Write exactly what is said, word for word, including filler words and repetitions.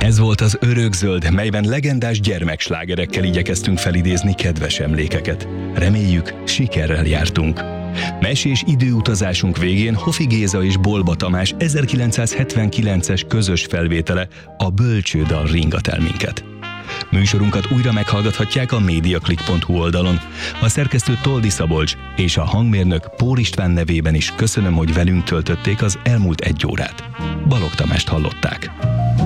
Ez volt az Örökzöld, melyben legendás gyermekslágerekkel igyekeztünk felidézni kedves emlékeket. Reméljük, sikerrel jártunk. Mesés időutazásunk végén Hofi Géza és Bolba Tamás ezerkilencszázhetvenkilences közös felvétele, a Bölcsődal ringat el minket. Műsorunkat újra meghallgathatják a mediaclick pont hu oldalon. A szerkesztő Toldi Szabolcs és a hangmérnök Pór István nevében is köszönöm, hogy velünk töltötték az elmúlt egy órát. Balogh Tamást hallották.